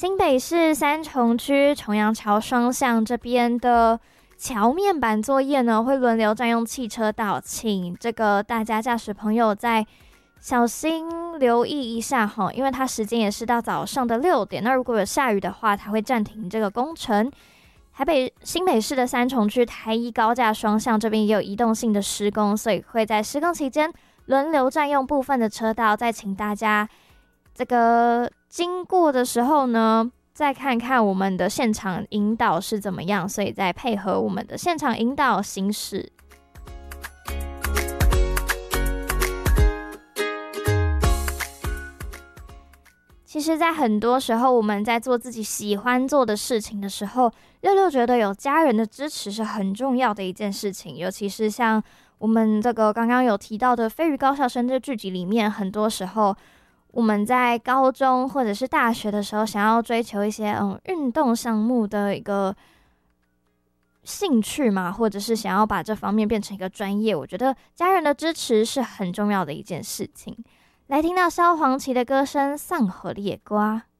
新北市三重区重阳桥双向这边的桥面板作业呢，会轮流占用汽车道，请这个大家驾驶朋友在小心留意一下哈，因为它时间也是到早上的6点。那如果有下雨的话，它会暂停这个工程。新北市的三重区台一高架双向这边也有移动性的施工，所以会在施工期间轮流占用部分的车道。再请大家这个经过的时候呢，再看看我们的现场引导是怎么样，所以再配合我们的现场引导行驶。其实在很多时候，我们在做自己喜欢做的事情的时候，六六觉得有家人的支持是很重要的一件事情。尤其是像我们这个刚刚有提到的飞鱼高校生这剧集里面，很多时候我们在高中或者是大学的时候，想要追求一些运动项目的一个兴趣嘛，或者是想要把这方面变成一个专业，我觉得家人的支持是很重要的一件事情。来听到萧煌奇的歌声《丧河烈瓜》。